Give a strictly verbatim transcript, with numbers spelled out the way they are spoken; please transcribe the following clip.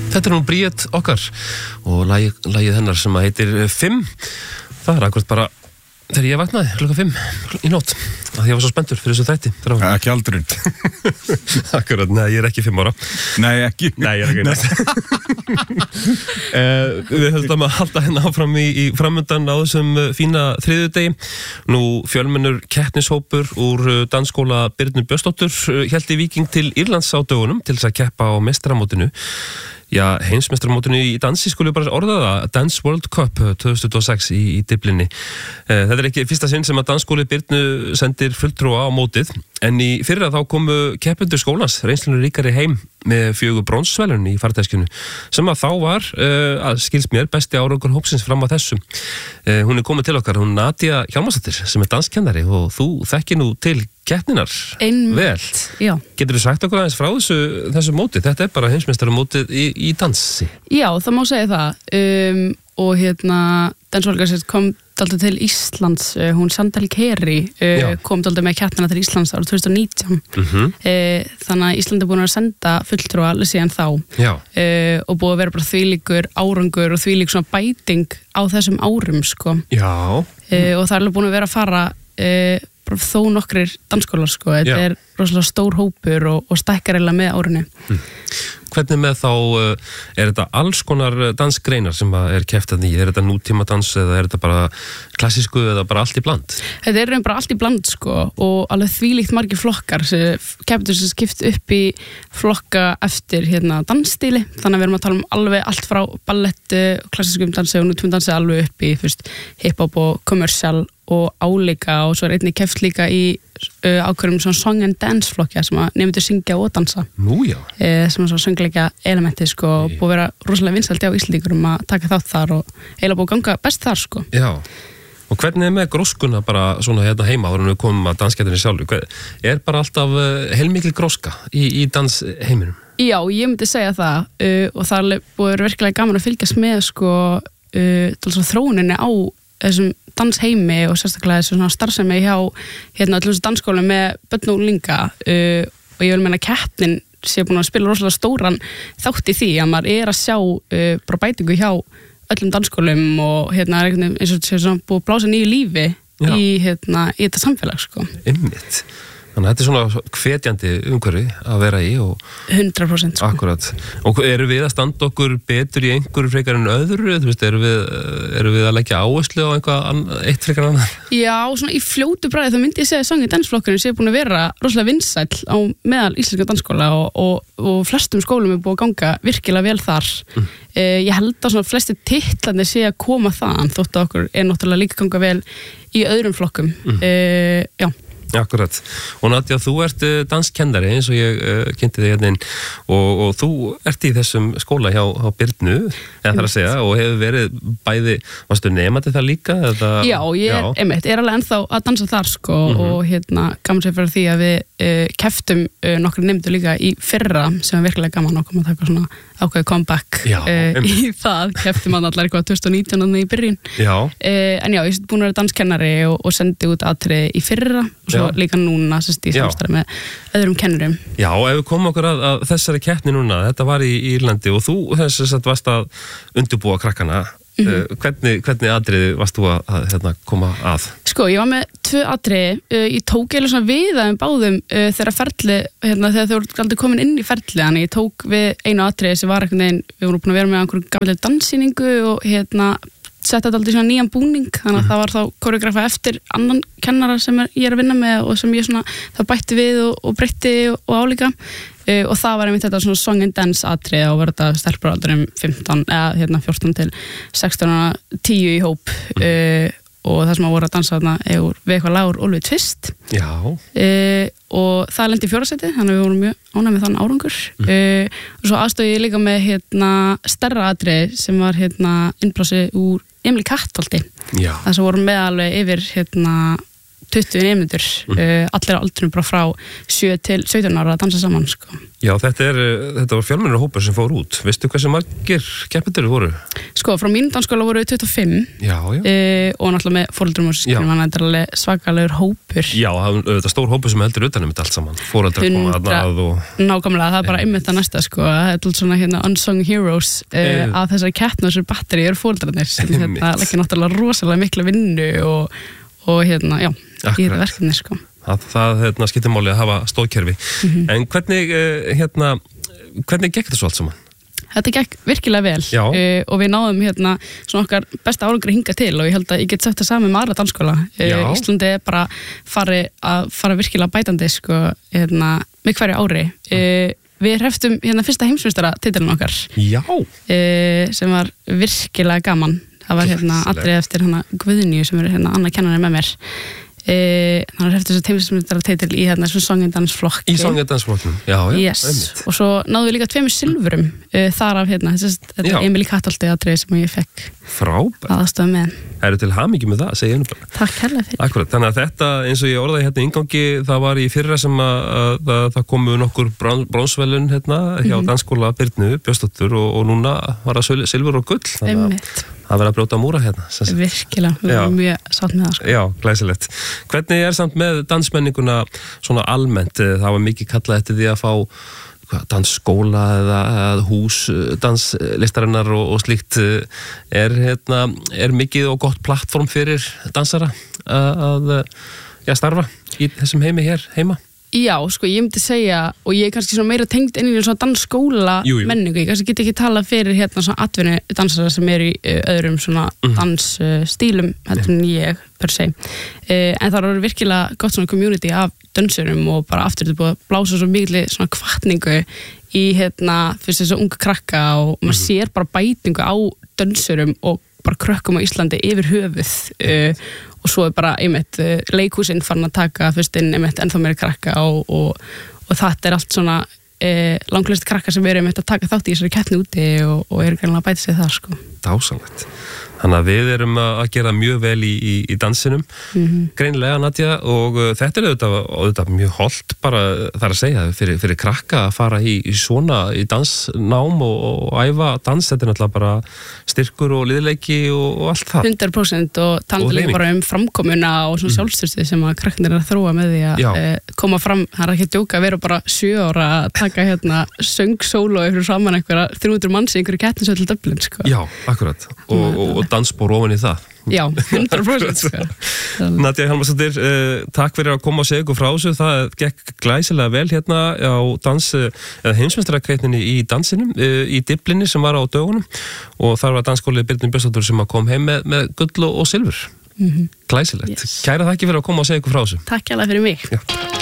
Þetta er nú Bríet okkar og lagið, lagið hennar sem heitir fimm. Það er akkurat bara þegar ég vaknaði klukkan fimm í nótt að ég var svo spenntur fyrir þessu þætti. Ja, ekki aldurinn. Akkurat, nei, ég er ekki fimm ára. Nei, ekki. Nei, ég er ekki næst. uh, við höldum að halda hérna áfram í, í framöndan á þessum fína þriðjudegi. Nú fjölmennur keppnishópur úr dansskóla Birnu Björnsdóttur hélt í Víking til Írlands á dögunum til þess að keppa á meistaramótinu. Já, heimsmeistaramótinu í dansi skulle bara orða það, Dance World Cup tvö þúsund tuttugu og sex í, í Dublinni. Þetta er ekki fyrsta sinn sem að dansskóli Birnu sendir fulltrúa á mótið, en í fyrra þá komu keppendur skólans, reynslunur ríkari heim með fjögur bronsverðlaun í farteskinu, sem að þá var, uh, að skilst mér, besti árangur hópsins fram að þessu. Uh, hún er komið til okkar, hún Nadia Hjálmarsdóttir, sem er danskennari og þú þekkir nú til keppninar vel. Já. Getur þú sagt okkur aðeins frá þessu, þessu móti? Þetta er bara heimsmeistaramótið í, í dansi. Já, það má segja það. Um, og hérna, dansvolgarsett kom dálítið til Íslands, uh, hún Sandal Keri uh, kom dálítið með keppnina til Íslands árið tvö þúsund og nítján. Mm-hmm. uh, þannig að Ísland er búin að senda fulltrúa alveg síðan þá. Já. Uh, og búið að vera bara þvílíkur árangur og þvílík svona bæting á þessum árum, sko. Já. Uh, og það er alveg búin að vera að fara uh, þó nokkrir dansskólar, sko. Þetta Já. er rosalega stór hópur og, og stækkar eiginlega með árinu. Mm. Hvernig með þá, er þetta alls konar dansgreinar sem er keppt að nýja? Er þetta nútíma dans eða er þetta bara klassísku eða bara allt í bland? Þetta er bara allt í bland, sko, og alveg þvílíkt margir flokkar. Keppendur sem skipt upp í flokka eftir hérna dansstíli, þannig að við erum að tala um alveg allt frá ballettu, klassískum dansi og nútíma dansi alveg upp í fyrst hip-hop og commercial og áleika, og svo er einnig keppt líka í uh, ákveðum svona song and dance flokkja sem að nefndur syngja og dansa. Nú já. Uh, sem er svona söngleika elementi, sko, og búið að vera rosalega vinsældi á Íslendingur um að taka þátt þar og eiginlega búið að ganga best þar, sko. Já. Og hvernig er með gróskuna bara svona hérna heima áður en við komum að danskeppninni sjálfu? Er bara alltaf uh, heilmikil gróska í, í dansheiminum? Já, ég myndi segja það uh, og það er búið að vera virkilega gaman að fylgjast með, sko, uh, þróuninni á þessum dansheimi og sérstaklega þessu starfsemi hjá hérna allir þessu dansskólum með börn og unglinga uh, og ég vil meina keppnin sé búin að spila rosalega stóran þátt í því að maður er að sjá uh, bara bætingu hjá öllum dansskólum og hérna er einhvern veginn eins og þessu svona búið að blása nýju lífi Já. í hérna í þetta samfélag, sko. Einmitt. Þannig að þetta er svona hvetjandi umhverfi að vera í og hundrað prósent, sko. Akkurat. Og eru við að standa okkur betur í einhverju frekar en öðru? Þú veist, eru við, eru við að leggja áherslu á eitthvað eitt frekar annar? Já, svona í fljótu bræði þá myndi ég segja að song- og dansflokkurinn sé búin að vera rosalega vinsæll á meðal íslenska dansskóla og, og, og flestum skólum er búið að ganga virkilega vel þar. Mm. Eh, ég held að svona flesti titlarnir sé að koma þaðan þótt að okkur er náttúrulega líka ganga vel í öðrum flokkum. Mm. Eh, já. Akkurat. Og Nadia, þú ert danskennari eins og ég uh, kynnti þig hérna inn og, og þú ert í þessum skóla hjá, hjá Birnu, eða þar að segja, og hefur verið bæði, varstu nemandi það líka? Eða? Já, ég er, einmitt, er alveg ennþá að dansa þar, sko, mm-hmm. og hérna gaman sér fyrir því að við uh, keftum uh, nokkru nefndu líka í fyrra sem er virkilega gaman og koma að taka svona ákveði comeback já, uh, í það, keftum hann allar eitthvað tvö þúsund og nítján í byrjun. Já. Uh, en já, ég er búin að vera danskennari og, og sendi út atriði í fyrra og svo já. Líka núna sérst í samstarfi með öðrum kennurum. Já, og ef við komum okkur að, að þessari keppni núna, þetta var í Írlandi og þú þess að varst að undirbúa krakkana. Mm-hmm. Uh, hvernig, hvernig atriði varst þú að, að hérna, koma að? Sko, ég var með tvö atriði, uh, ég tók eða svona við að um báðum uh, þegar ferli, hérna, þegar þau voru aldrei komin inn í ferli, þannig ég tók við einu atriði sem var einhvern veginn, við vorum búin að vera með einhverjum gamlega danssýningu og hérna setta þetta aldrei svona nýjan búning, þannig að mm. það var þá koreografa eftir annan kennara sem er, ég er að vinna með og sem ég svona, það bætti við og, og breytti og, og álíka uh, og það var einmitt þetta svona song and dance atrið og var þetta stelpur aldurum fimmtán, eða hérna fjórtán til sextán og tíu í hóp mm. uh, og það sem að voru að dansa þarna er við eitthvað lag úr Oliver Twist. Já. Uh, og það lendi í fjórðasæti, þannig að við vorum mjög ánægð með þann árangur. Mm. Uh, og svo aðstóð ég líka með hérna stærra atrið sem var hérna innblási úr Emil Kattholti. Já. Það sem voru með alveg yfir hérna tuttugu nemendur, mm. uh, allir á aldrinum bara frá sjö til sautján ára að dansa saman, sko. Já, þetta er, þetta var fjölmennur hópur sem fór út. Veistu hversu margir keppendur voru? Sko, frá mínum dansskóla voru tuttugu og fimm já, já. Uh, og náttúrulega með foreldrum og sískinum, þannig að þetta er alveg svakalegur hópur. Já, þetta er stór hópur sem heldur utan um þetta allt saman. Foreldrar koma að og... Nákvæmlega, það er bara einmitt að næsta, sko. Þetta er svona hérna unsung heroes uh, að þessari keppni og þessari batteri eru foreldrarnir sem hérna leggja náttúrulega rosalega mikla vinnu og, og hérna, já, í þetta verkefni, sko. Það, það hérna, skiptir máli að hafa stóðkerfi. Mm-hmm. En hvernig, hérna, hvernig gekk þetta svo allt saman? Þetta gekk virkilega vel uh, og við náðum hérna svona okkar besta árangri hinga til og ég held að ég get sagt það saman með aðra dansskóla. Uh, Íslandi er bara fari að fara virkilega bætandi, sko, hérna, með hverju ári. Uh, við hreftum hérna fyrsta heimsmeistara titilin okkar. Já. Uh, sem var virkilega gaman. Það var hérna allir eftir hérna Guðnýju sem er hérna annað kennari með mér. Uh, þannig að hefði þess að heimsmeistara titil í hérna svona songdansflokki. Í songdansflokknum, já, já. Yes. Og svo náðum við líka tveimur silfurum uh, þar af hérna, þetta Emil í Katholti atriði sem ég fekk aðastofa með. Það eru til hamingju með það, segja ég nú bara. Takk hérlega fyrir. Akkurat, þannig að þetta, eins og ég orðaði hérna í inngangi, það var í fyrra sem að, að, að það komu nokkur bronsvelun hérna hjá mm-hmm. Dansskóla Birnu Björnsdóttur og, og núna var það silfur og gull. Einmitt. Það verður að brjóta múra hérna. Virkilega, við erum mjög sátt með það, sko. Já, glæsilegt. Hvernig er samt með dansmenninguna svona almennt? Það var mikið kallað eftir því að fá hvað, dansskóla eða, eða hús danslistarinnar og, og slíkt. Er, hérna, er mikið og gott plattform fyrir dansara að, að ja, starfa í þessum heimi hér heima? Já, sko, ég myndi segja, og ég er kannski svona meira tengd inn í svona dansskóla jú, jú. menningu, ég kannski get ekki tala fyrir hérna svona atvinnu dansara sem eru í uh, öðrum svona mm. dansstílum heldur en ég, per se. Uh, en það eru virkilega gott svona community af dansurum og bara aftur þetta búið að blása svo mikið svona hvatningu í hérna, fyrst þessu unga krakka og maður mm. sér bara bætingu á dansurum og bara krökkum á Íslandi yfir höfuð uh, og svo er bara einmitt uh, leikhúsinn farin að taka fyrst inn einmitt ennþá meira krakka og, og, og þetta er allt svona uh, langlegst krakka sem eru einmitt að taka þátt í þessari keppni úti og, og eru greinlega að bæta sig það, sko. Dásamlegt. Þannig að við erum að gera mjög vel í, í, í dansinum, mm-hmm. greinilega, Nadia, og uh, þetta er auðvitað, auðvitað mjög holdt bara þar að segja fyrir, fyrir krakka að fara í, í svona í dansnám og, og æfa dans, þetta er náttúrulega bara styrkur og liðleiki og, og allt það. hundrað prósent og talandi bara um framkomuna og svona sjálfstyrsti sem að krakknir er að þróa með því að uh, koma fram, það er ekki að djóka að vera bara sjö ára að taka hérna söngsólo yfir saman einhverja þrjú hundruð manns í einhverju keppnisvelli Dublin, sko. Já, akkurat, og, og, og dansspor ofan í það. Já, hundrað prósent, sko. Nadia Hjálmarsdóttir, uh, takk fyrir að koma og segja ykkur frá þessu, það gekk glæsilega vel hérna á dans, eða heimsmeistarakeppninni í dansinum, uh, í Diblinni sem var á dögunum og þar var dansskóli Birnu Björnsdóttur sem kom heim með, með gull og, og silfur. Mm-hmm. Glæsilegt. Yes. Kæra þakki fyrir að koma og segja ykkur frá þessu. Takk hérlega fyrir mig. Já.